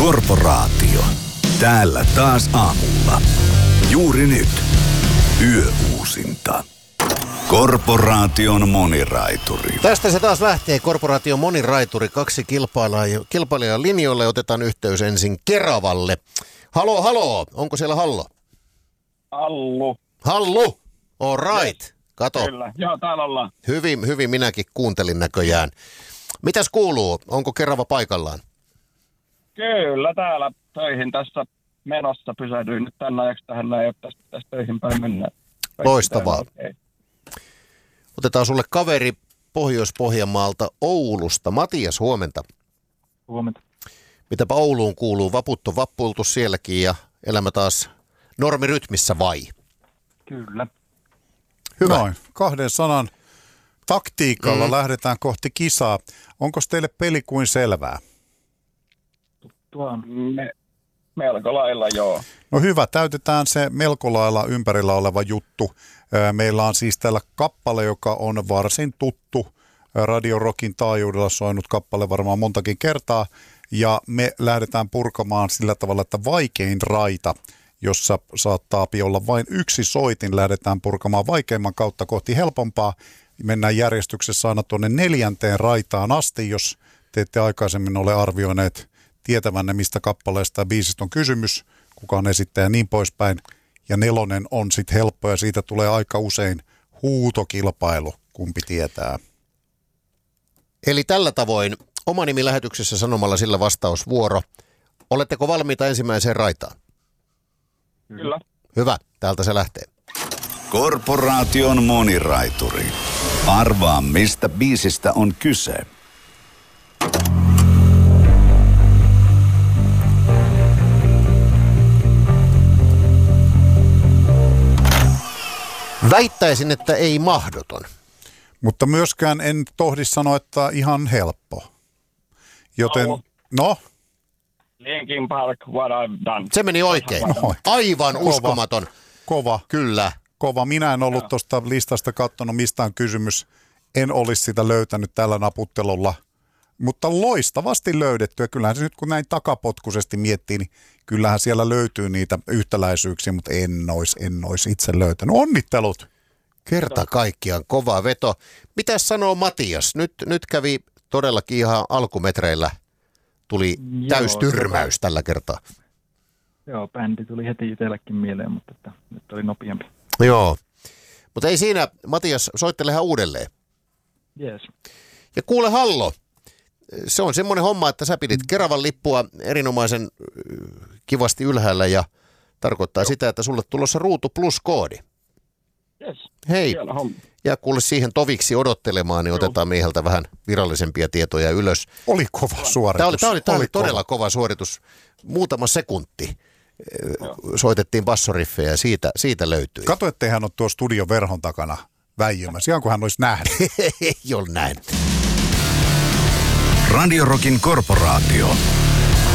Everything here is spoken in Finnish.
Korporaatio. Täällä taas aamulla. Juuri nyt. Yöuusinta. Korporaation moniraituri. Tästä se taas lähtee. Korporaation moniraituri. 2 kilpailijaa linjoille. Otetaan yhteys ensin Keravalle. Halo. Onko siellä Hallo? Hallu. All right. Kato. Kyllä. Joo, täällä ollaan. Hyvin minäkin kuuntelin näköjään. Mitäs kuuluu? Onko Kerava paikallaan? Kyllä, täällä töihin tässä menossa pysähdyin nyt tänne ajaksi tähän näin, että tästä töihin päin mennään. Loistavaa. Okay. Otetaan sulle kaveri Pohjois-Pohjanmaalta Oulusta. Matias, huomenta. Huomenta. Mitäpä Ouluun kuuluu? Vaput on vappuiltu sielläkin ja elämä taas normirytmissä vai? Kyllä. Hyvä. Noin, 2 sanan taktiikalla lähdetään kohti kisaa. Onko teille peli kuin selvää? Melko lailla, joo. No hyvä, täytetään se melko lailla ympärillä oleva juttu. Meillä on siis täällä kappale, joka on varsin tuttu. Radio Rockin taajuudella soinut kappale varmaan montakin kertaa. Ja me lähdetään purkamaan sillä tavalla, että vaikein raita, jossa saattaa olla vain yksi soitin, lähdetään purkamaan vaikeimman kautta kohti helpompaa. Mennään järjestyksessä aina tuonne 4. raitaan asti, jos te ette aikaisemmin ole arvioineet tietävänne, mistä kappaleesta ja biisistä on kysymys, kukaan esittää ja niin poispäin. Ja 4 on sitten helppo ja siitä tulee aika usein huutokilpailu, kumpi tietää. Eli tällä tavoin oma nimi lähetyksessä sanomalla sillä vastausvuoro. Oletteko valmiita ensimmäiseen raitaan? Kyllä. Hyvä, täältä se lähtee. Korporaation moniraituri. Arvaa, mistä biisistä on kyse. Väittäisin, että ei mahdoton. Mutta myöskään en tohdi sanoa, että ihan helppo. Joten, no? Linkin Park, What I've Done. Se meni oikein. Aivan uskomaton. Kova. Kyllä. Kova. Minä en ollut tuosta listasta katsonut, mistä on kysymys. En olisi sitä löytänyt tällä naputtelulla. Mutta loistavasti löydetty. Ja kyllähän se nyt, kun näin takapotkuisesti miettii, niin kyllähän siellä löytyy niitä yhtäläisyyksiä, mutta en olisi itse löytänyt. Onnittelut! Kerta kaikkiaan kova veto. Mitäs sanoo Matias? Nyt kävi todellakin ihan alkumetreillä. Tuli täystyrmäys tällä kertaa. Joo, bändi tuli heti itsellekin mieleen, mutta että nyt oli nopeampi. Joo, mutta ei siinä. Matias, soittelehan uudelleen. Jees. Ja kuule Hallo, se on semmoinen homma, että sä pidit Keravan lippua erinomaisen kivasti ylhäällä ja tarkoittaa sitä, että sulle tulossa Ruutu Plus-koodi. Yes. Hei, ja kuule siihen toviksi odottelemaan, niin otetaan mieheltä vähän virallisempia tietoja ylös. Oli kova suoritus. Tämä oli todella kova suoritus. Muutama sekunti soitettiin bassoriffejä ja siitä löytyi. Kato, ettei hän ole tuo studion verhon takana väijymässä, ihan kuin hän olisi nähnyt. Ei ole näin. Radio Rockin Korporaatio.